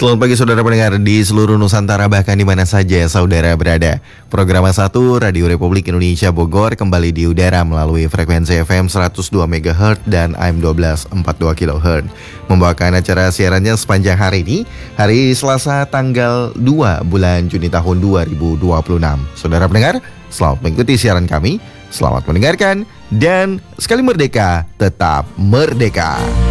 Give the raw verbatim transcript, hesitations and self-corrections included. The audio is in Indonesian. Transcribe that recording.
Selamat pagi saudara pendengar di seluruh Nusantara bahkan di mana saja saudara berada. Program satu Radio Republik Indonesia Bogor kembali di udara melalui frekuensi F M seratus dua megahertz dan A M satu dua empat dua kilohertz. Membawakan acara siarannya sepanjang hari ini, hari Selasa tanggal dua bulan Juni tahun dua ribu dua puluh enam. Saudara pendengar, selamat mengikuti siaran kami, selamat mendengarkan, dan sekali merdeka, tetap merdeka.